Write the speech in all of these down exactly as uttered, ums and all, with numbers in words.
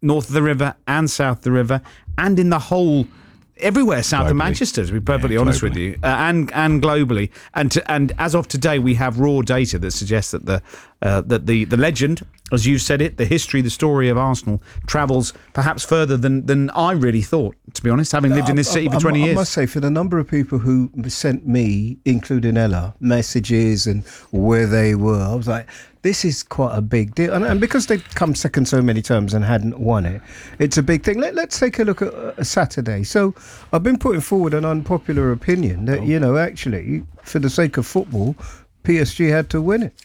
north of the river and south of the river, and in the whole, everywhere south globally. of Manchester, to be perfectly yeah, honest globally. with you, uh, and and globally. And to, and as of today, we have raw data that suggests that the uh, that the, the legend, as you said it, the history, the story of Arsenal travels perhaps further than, than I really thought, to be honest, having lived in this city I, for twenty I, years. I must say, for the number of people who sent me, including Ella, messages and where they were, I was like, this is quite a big deal. And, and because they've come second so many times and hadn't won it, it's a big thing. Let, let's take a look at a Saturday. So I've been putting forward an unpopular opinion that, oh. you know, actually, for the sake of football, P S G had to win it.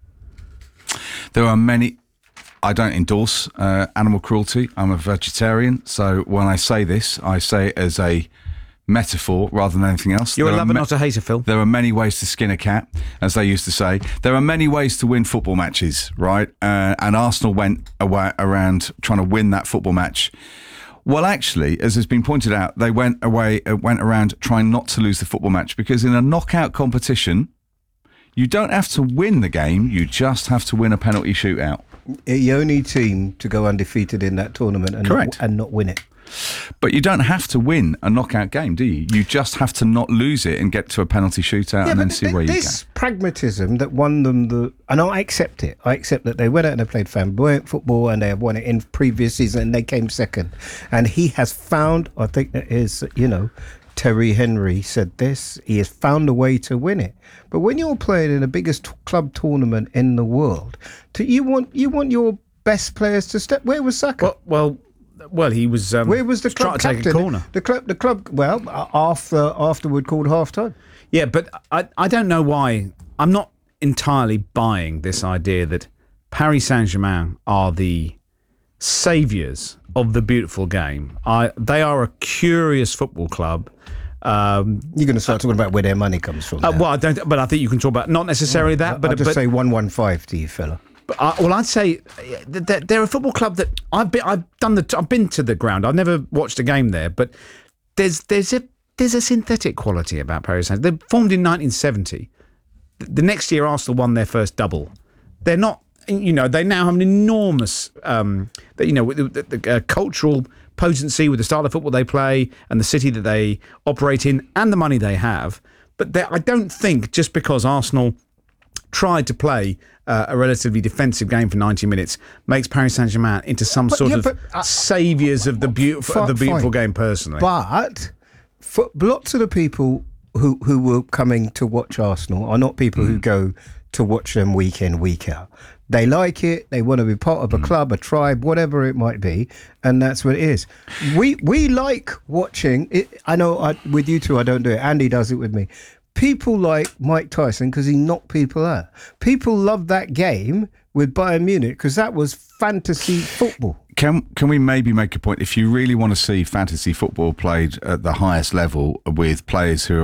There are many... I don't endorse uh, animal cruelty. I'm a vegetarian. So when I say this, I say it as a metaphor rather than anything else. You're there a lover, ma- not a hater, Phil. There are many ways to skin a cat, as they used to say. There are many ways to win football matches, right? Uh, and Arsenal went away around trying to win that football match. Well, actually, as has been pointed out, they went away, uh, went around trying not to lose the football match, because in a knockout competition, you don't have to win the game, you just have to win a penalty shootout. The only team to go undefeated in that tournament and, Correct. Not, and not win it. But you don't have to win a knockout game, do you? You just have to not lose it and get to a penalty shootout yeah, and then th- see where you go. This pragmatism that won them the... And I accept it. I accept that they went out and they played flamboyant football and they have won it in previous season and they came second. And he has found, I think that is, you know, Terry Henry said this, he has found a way to win it. But when you're playing in the biggest t- club tournament in the world, to, you want you want your best players to step... Where was Saka? Well, well, well he was... Um, Where was the club trying to captain? take a corner. The club, the club. Well, after afterward called half time. Yeah, but I, I don't know why. I'm not entirely buying this idea that Paris Saint-Germain are the saviours of the beautiful game. I, they are a curious football club. Um, You're going to start talking about where their money comes from. uh, well, I don't. But I think you can talk about not necessarily that. But But I'll just but, say one one five to you, fella. But I, well, I'd say that they're a football club that I've been. I've done the. I've been to the ground. I've never watched a game there, but there's there's a there's a synthetic quality about Paris Saint-Germain. They formed in nineteen seventy. The next year, Arsenal won their first double. They're not. You know, they now have an enormous, um, you know, the, the, the uh, cultural potency with the style of football they play and the city that they operate in and the money they have. But I don't think just because Arsenal tried to play uh, a relatively defensive game for ninety minutes makes Paris Saint-Germain into some But, sort yeah, of but, uh, saviours of the, beautiful, fi- of the beautiful fine. game personally. But for lots of the people who who were coming to watch Arsenal are not people mm. who go to watch them week in, week out. They like it. They want to be part of a mm. club, a tribe, whatever it might be, and that's what it is. We we like watching it. I know I, with you two, I don't do it. Andy does it with me. People like Mike Tyson because he knocked people out. People love that game with Bayern Munich because that was fantasy football. Can can we maybe make a point? If you really want to see fantasy football played at the highest level with players who